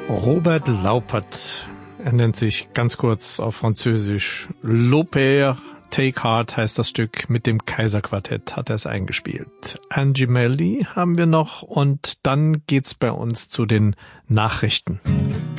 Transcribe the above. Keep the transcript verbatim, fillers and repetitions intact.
Robert Laupert, er nennt sich ganz kurz auf Französisch Laupert. Take Heart heißt das Stück, mit dem Kaiserquartett hat er es eingespielt. Angie Melly haben wir noch und dann geht's bei uns zu den Nachrichten.